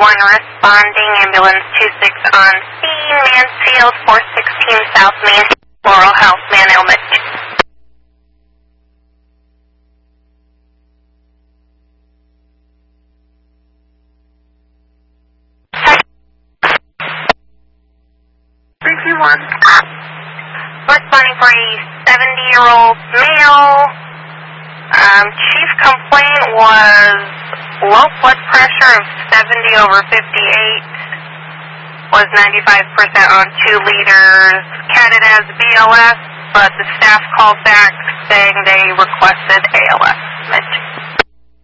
responding, ambulance 26 on scene, Mansfield, 416 South Main, Laurel House, man ailment. Responding for a 70-year-old male. Chief complaint was low blood pressure of 70/58, was 95% on 2 liters, catted as BLS, but the staff called back saying they requested ALS.